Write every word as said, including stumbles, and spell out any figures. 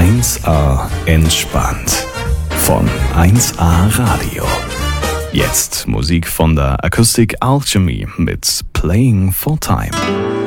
eins A entspannt von eins A Radio. Jetzt Musik von der Acoustic Alchemy mit Playing for Time.